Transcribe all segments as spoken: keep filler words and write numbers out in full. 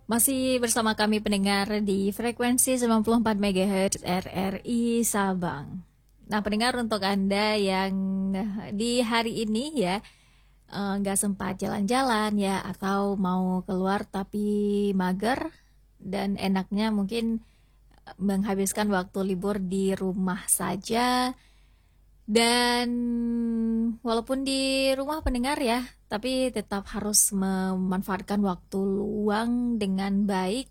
Masih bersama kami pendengar di frekuensi sembilan puluh empat megahertz R R I Sabang. Nah, pendengar, untuk Anda yang di hari ini ya eh, nggak sempat jalan-jalan ya, atau mau keluar tapi mager dan enaknya mungkin menghabiskan waktu libur di rumah saja. Dan walaupun di rumah pendengar ya, tapi tetap harus memanfaatkan waktu luang dengan baik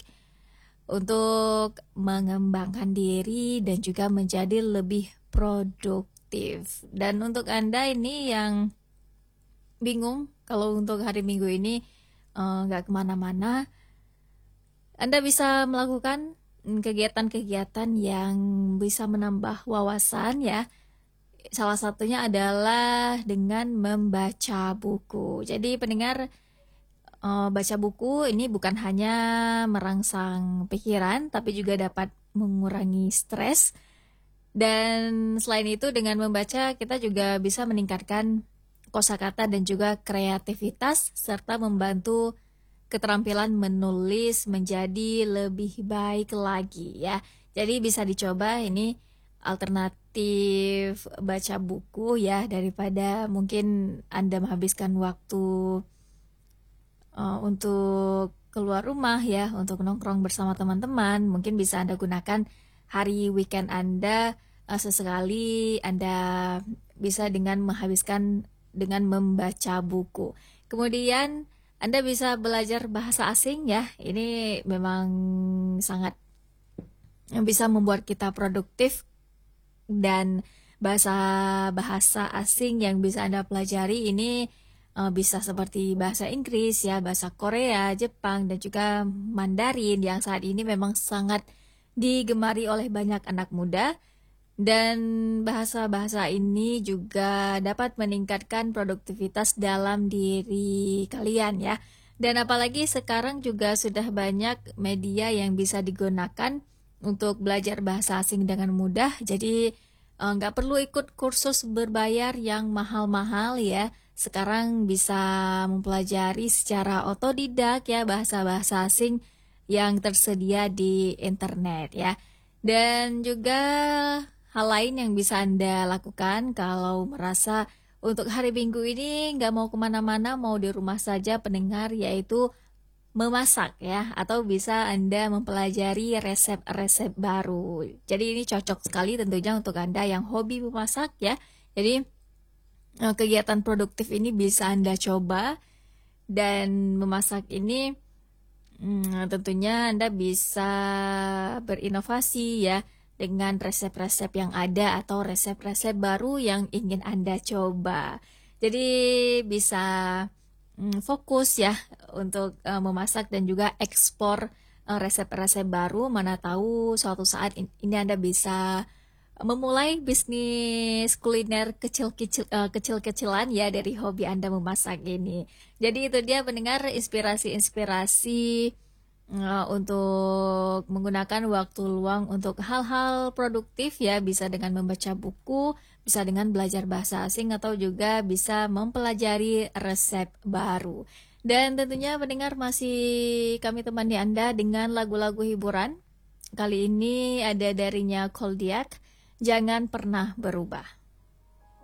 untuk mengembangkan diri dan juga menjadi lebih produktif. Dan untuk Anda ini yang bingung kalau untuk hari Minggu ini eh, nggak kemana-mana, Anda bisa melakukan kegiatan-kegiatan yang bisa menambah wawasan ya. Salah satunya adalah dengan membaca buku. Jadi pendengar, eh, baca buku ini bukan hanya merangsang pikiran, tapi juga dapat mengurangi stres. Dan selain itu, dengan membaca kita juga bisa meningkatkan kosakata dan juga kreativitas, serta membantu keterampilan menulis menjadi lebih baik lagi ya. Jadi bisa dicoba ini alternatif baca buku ya, daripada mungkin Anda menghabiskan waktu uh, untuk keluar rumah ya, untuk nongkrong bersama teman-teman. Mungkin bisa Anda gunakan hari weekend Anda, uh, sesekali Anda bisa dengan menghabiskan dengan membaca buku. Kemudian Anda bisa belajar bahasa asing ya. Ini memang sangat bisa membuat kita produktif. Dan bahasa-bahasa asing yang bisa Anda pelajari ini uh, bisa seperti bahasa Inggris ya, bahasa Korea, Jepang, dan juga Mandarin yang saat ini memang sangat digemari oleh banyak anak muda. Dan bahasa-bahasa ini juga dapat meningkatkan produktivitas dalam diri kalian ya. Dan apalagi sekarang juga sudah banyak media yang bisa digunakan untuk belajar bahasa asing dengan mudah. Jadi eh, nggak perlu ikut kursus berbayar yang mahal-mahal ya. Sekarang bisa mempelajari secara otodidak ya bahasa-bahasa asing yang tersedia di internet ya. Dan juga hal lain yang bisa Anda lakukan kalau merasa untuk hari Minggu ini nggak mau kemana-mana, mau di rumah saja pendengar, yaitu memasak ya, atau bisa Anda mempelajari resep-resep baru. Jadi ini cocok sekali tentunya untuk Anda yang hobi memasak ya. Jadi eh, kegiatan produktif ini bisa Anda coba. Dan memasak ini hmm, tentunya Anda bisa berinovasi ya dengan resep-resep yang ada atau resep-resep baru yang ingin Anda coba. Jadi bisa mm, fokus ya untuk uh, memasak dan juga ekspor uh, resep-resep baru. Mana tahu suatu saat in- ini Anda bisa memulai bisnis kuliner kecil-kecil uh, kecil-kecilan ya dari hobi Anda memasak ini. Jadi itu dia pendengar, inspirasi-inspirasi uh, untuk menggunakan waktu luang untuk hal-hal produktif ya, bisa dengan membaca buku, bisa dengan belajar bahasa asing, atau juga bisa mempelajari resep baru. Dan tentunya pendengar, masih kami temani Anda dengan lagu-lagu hiburan. Kali ini ada darinya Koldiak, Jangan Pernah Berubah.